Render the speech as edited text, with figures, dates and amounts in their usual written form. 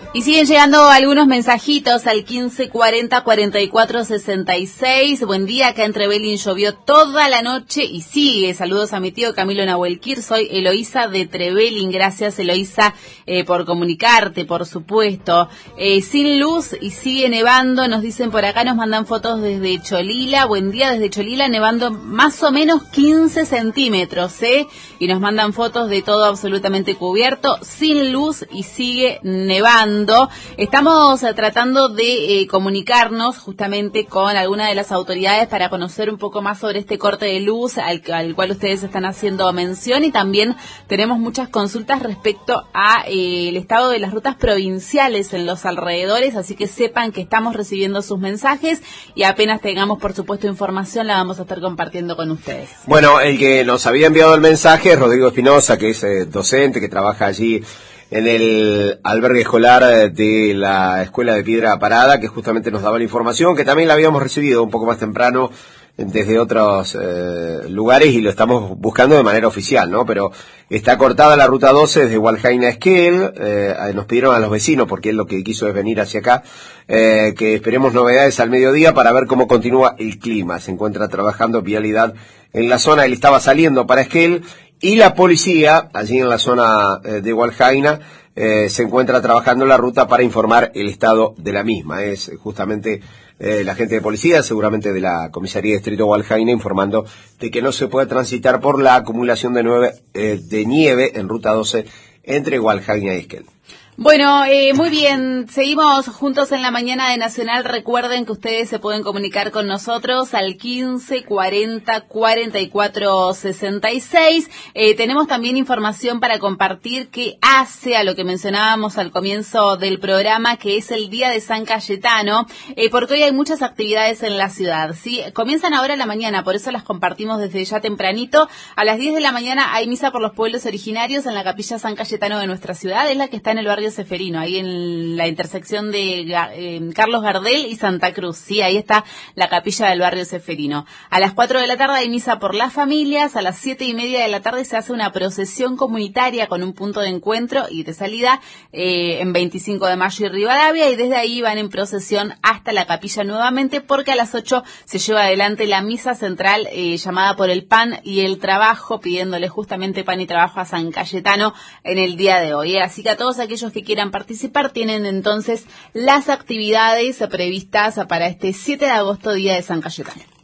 Y siguen llegando algunos mensajitos al 1540-4466. Buen día, acá en Trevelin llovió toda la noche y sigue. Saludos a mi tío Camilo Nahuelquir, soy Eloísa de Trevelin. Gracias, Eloísa, por comunicarte, por supuesto. Sin luz y sigue nevando, nos dicen por acá, nos mandan fotos desde Cholila. Buen día desde Cholila, nevando más o menos 15 centímetros, y nos mandan fotos de todo absolutamente cubierto, sin luz y sigue nevando. Estamos tratando de comunicarnos justamente con alguna de las autoridades para conocer un poco más sobre este corte de luz al cual ustedes están haciendo mención, y también tenemos muchas consultas respecto a el estado de las rutas provinciales en los alrededores, así que sepan que estamos recibiendo sus mensajes y apenas tengamos, por supuesto, información la vamos a estar compartiendo con ustedes. Bueno, el que nos había enviado el mensaje es Rodrigo Espinosa, que es docente, que trabaja allí en el albergue escolar de la Escuela de Piedra Parada, que justamente nos daba la información, que también la habíamos recibido un poco más temprano desde otros lugares y lo estamos buscando de manera oficial, ¿no? Pero está cortada la ruta 12 desde Hualjaina a Esquel. Nos pidieron a los vecinos, porque él lo que quiso es venir hacia acá, que esperemos novedades al mediodía para ver cómo continúa el clima. Se encuentra trabajando vialidad en la zona, él estaba saliendo para Esquel, y la policía, allí en la zona de Hualjaina, se encuentra trabajando la ruta para informar el estado de la misma. Es justamente la gente de policía, seguramente de la Comisaría de Distrito Hualjaina, informando de que no se puede transitar por la acumulación de nieve en ruta 12 entre Hualjaina y Esquel. Bueno, muy bien, seguimos juntos en la mañana de Nacional. Recuerden que ustedes se pueden comunicar con nosotros al 1540-4466. Tenemos también información para compartir que hace a lo que mencionábamos al comienzo del programa, que es el Día de San Cayetano, porque hoy hay muchas actividades en la ciudad, ¿sí? Comienzan ahora a la mañana, por eso las compartimos desde ya tempranito. A las 10 de la mañana hay misa por los pueblos originarios en la Capilla San Cayetano de nuestra ciudad, es la que está en el barrio Seferino, ahí en la intersección de Carlos Gardel y Santa Cruz, sí, ahí está la capilla del barrio Seferino. A las 4 de la tarde hay misa por las familias, a las 7:30 de la tarde se hace una procesión comunitaria con un punto de encuentro y de salida en 25 de mayo y Rivadavia, y desde ahí van en procesión hasta la capilla nuevamente, porque a las 8 se lleva adelante la misa central llamada por el pan y el trabajo, pidiéndole justamente pan y trabajo a San Cayetano en el día de hoy. Así que a todos aquellos que quieran participar tienen entonces las actividades previstas para este 7 de agosto, Día de San Cayetano.